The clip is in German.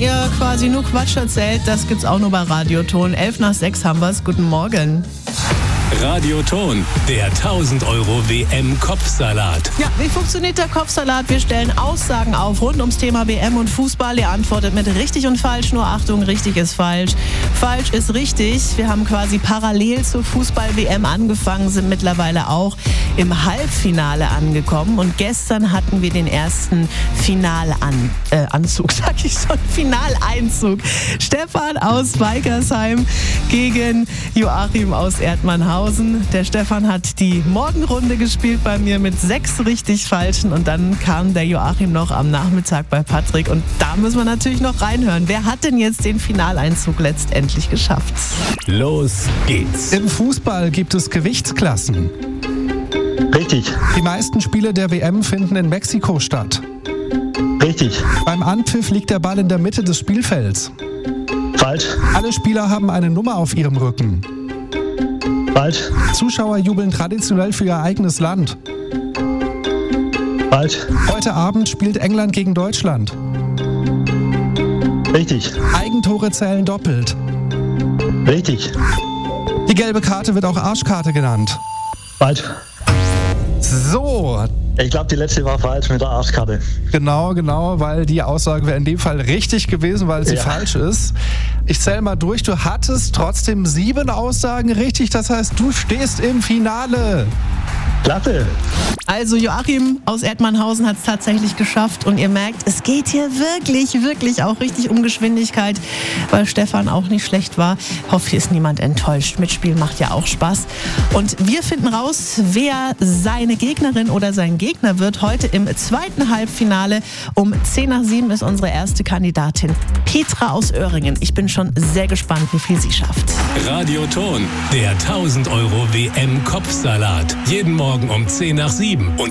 ihr quasi nur Quatsch erzählt, das gibt's auch nur bei Radioton. 5:11 haben wir's. Guten Morgen. Radioton, der 1000 € WM-Kopfsalat. Ja, wie funktioniert der Kopfsalat? Wir stellen Aussagen auf rund ums Thema WM und Fußball. Ihr antwortet mit richtig und falsch. Nur Achtung, richtig ist falsch. Falsch ist richtig. Wir haben quasi parallel zur Fußball-WM angefangen, sind mittlerweile auch im Halbfinale angekommen. Und gestern hatten wir den ersten Finaleinzug. Stefan aus Weikersheim gegen Joachim aus Erdmannhausen. Der Stefan hat die Morgenrunde gespielt bei mir mit 6 richtig falschen und dann kam der Joachim noch am Nachmittag bei Patrick und da müssen wir natürlich noch reinhören. Wer hat denn jetzt den Finaleinzug letztendlich geschafft? Los geht's. Im Fußball gibt es Gewichtsklassen. Richtig. Die meisten Spiele der WM finden in Mexiko statt. Richtig. Beim Anpfiff liegt der Ball in der Mitte des Spielfelds. Falsch. Alle Spieler haben eine Nummer auf ihrem Rücken. Falsch. Zuschauer jubeln traditionell für ihr eigenes Land. Falsch. Heute Abend spielt England gegen Deutschland. Richtig. Eigentore zählen doppelt. Richtig. Die gelbe Karte wird auch Arschkarte genannt. Falsch. So. Ich glaube, die letzte war falsch mit der Arschkarte. Genau, weil die Aussage wäre in dem Fall richtig gewesen, weil sie falsch ist. Ich zähle mal durch, du hattest trotzdem 7 Aussagen richtig, das heißt, du stehst im Finale. Klasse. Also Joachim aus Erdmannhausen hat es tatsächlich geschafft und ihr merkt, es geht hier wirklich auch richtig um Geschwindigkeit, weil Stefan auch nicht schlecht war. Hoffe, hier ist niemand enttäuscht. Mitspielen macht ja auch Spaß. Und wir finden raus, wer seine Gegnerin oder sein Gegner wird. Heute im zweiten Halbfinale um 6:10 ist unsere erste Kandidatin Petra aus Öhringen. Ich bin schon sehr gespannt, wie viel sie schafft. Radioton, der 1000 € WM-Kopfsalat. Jeden Morgen um 6:10 und